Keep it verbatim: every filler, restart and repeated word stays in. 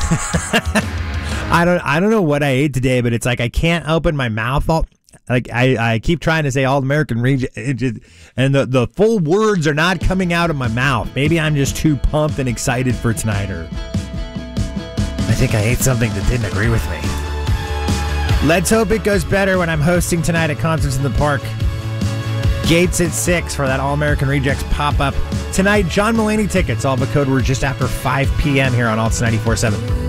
I don't I don't know what I ate today, but it's like I can't open my mouth all like I, I keep trying to say All American Rejects, and the, the full words are not coming out of my mouth. Maybe I'm just too pumped and excited for tonight, or I think I ate something that didn't agree with me. Let's hope it goes better when I'm hosting tonight at Concerts in the Park. Gates at six for that All American Rejects pop-up. Tonight, John Mulaney tickets. All but code word just after five p.m. here on Alts ninety-four point seven.